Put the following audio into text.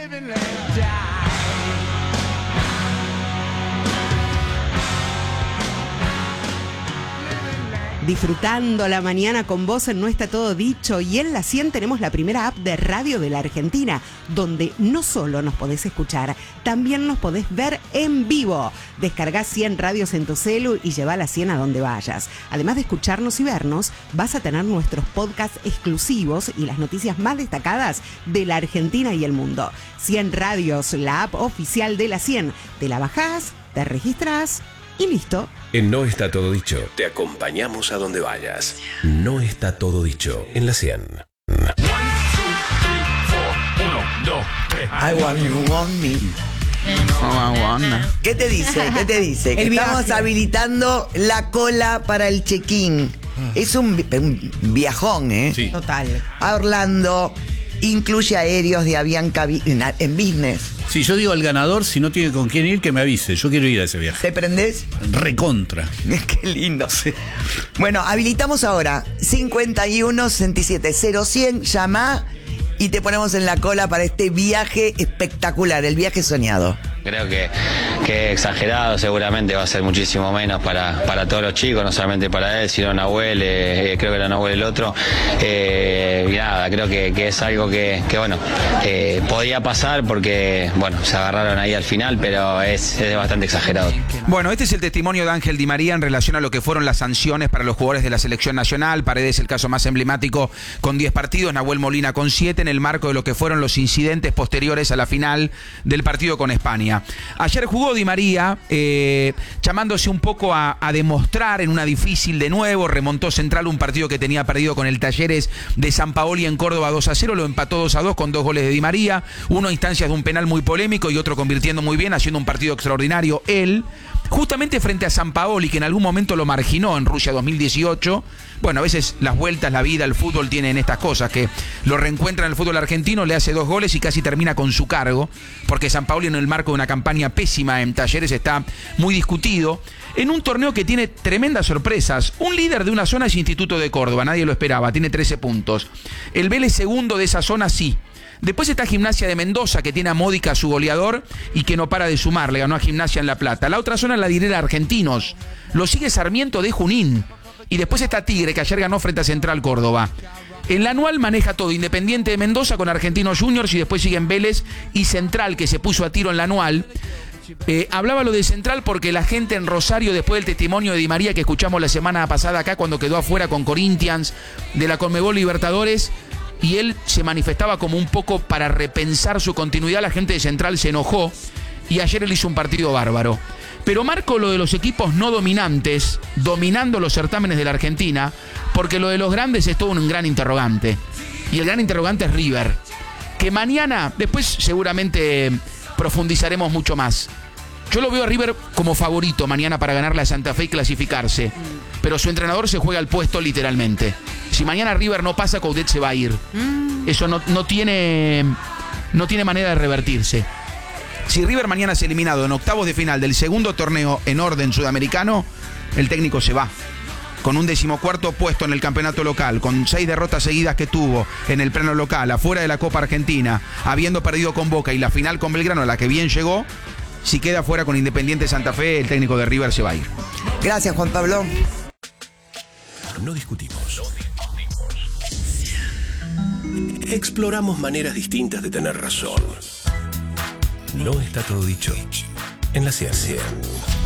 Disfrutando la mañana con vos en No Está Todo Dicho, y en la 100 tenemos la primera app de radio de la Argentina, donde no solo nos podés escuchar, también nos podés ver en vivo. Descargá 100 radios en tu celu y llevá la 100 a donde vayas. Además de escucharnos y vernos, vas a tener nuestros podcasts exclusivos y las noticias más destacadas de la Argentina y el mundo. 100 radios, la app oficial de la 100. Te la bajás, te registrás y listo. En No Está Todo Dicho, te acompañamos a donde vayas. No Está Todo Dicho, en la 100. I want you, want me. ¿Qué te dice? ¿Qué te dice? Que estamos habilitando la cola para el check-in. Es un viajón, ¿eh? Sí. Total. A Orlando, incluye aéreos de Avianca en business. Si yo digo al ganador, si no tiene con quién ir, que me avise. Yo quiero ir a ese viaje. ¿Te prendés? Recontra. Qué lindo. Sí. Bueno, habilitamos ahora 51 67 0100. Llama y te ponemos en la cola para este viaje espectacular, el viaje soñado. Creo que exagerado, seguramente va a ser muchísimo menos para todos los chicos, no solamente para él, sino Nahuel, creo que era Nahuel el otro. Y nada, creo que es algo que bueno, podía pasar porque, bueno, se agarraron ahí al final, pero es bastante exagerado. Bueno, este es el testimonio de Ángel Di María en relación a lo que fueron las sanciones para los jugadores de la selección nacional. Paredes, el caso más emblemático, con 10 partidos, Nahuel Molina con 7, en el marco de lo que fueron los incidentes posteriores a la final del partido con España. Ayer jugó Di María, llamándose un poco a demostrar en una difícil de nuevo. Remontó Central un partido que tenía perdido con el Talleres de San Paoli en Córdoba 2-0, lo empató 2-2 con 2 goles de Di María, uno a instancias de un penal muy polémico y otro convirtiendo muy bien, haciendo un partido extraordinario él, justamente frente a San Paoli, que en algún momento lo marginó en Rusia 2018. Bueno, a veces las vueltas, la vida, el fútbol tienen estas cosas, que lo reencuentra en el fútbol argentino, le hace 2 goles y casi termina con su cargo, porque San Paoli, en el marco de una campaña pésima en Talleres, está muy discutido. En un torneo que tiene tremendas sorpresas. Un líder de una zona es Instituto de Córdoba, nadie lo esperaba, tiene 13 puntos. El Vélez segundo de esa zona, sí. Después está Gimnasia de Mendoza, que tiene a Módica, su goleador, y que no para de sumar, le ganó a Gimnasia en La Plata. La otra zona es la direra Argentinos. Lo sigue Sarmiento de Junín. Y después está Tigre, que ayer ganó frente a Central Córdoba. En la anual maneja todo Independiente de Mendoza con Argentinos Juniors, y después siguen Vélez y Central, que se puso a tiro en la anual. Hablaba lo de Central porque la gente en Rosario, después del testimonio de Di María que escuchamos la semana pasada acá, cuando quedó afuera con Corinthians de la Conmebol Libertadores, y él se manifestaba como un poco para repensar su continuidad, la gente de Central se enojó y ayer él hizo un partido bárbaro. Pero marco lo de los equipos no dominantes, dominando los certámenes de la Argentina, porque lo de los grandes es todo un gran interrogante. Y el gran interrogante es River, que mañana, después seguramente profundizaremos mucho más. Yo lo veo a River como favorito mañana para ganarle a Santa Fe y clasificarse, pero su entrenador se juega el puesto literalmente. Si mañana River no pasa, Coudet se va a ir. Eso no tiene manera de revertirse. Si River mañana es eliminado en octavos de final del segundo torneo en orden sudamericano, el técnico se va. Con un 14º puesto en el campeonato local, con 6 derrotas seguidas que tuvo en el plano local, afuera de la Copa Argentina, habiendo perdido con Boca y la final con Belgrano, a la que bien llegó, si queda fuera con Independiente Santa Fe, el técnico de River se va a ir. Gracias, Juan Pablo. No discutimos. Exploramos maneras distintas de tener razón. No Está Todo Dicho, en la 100.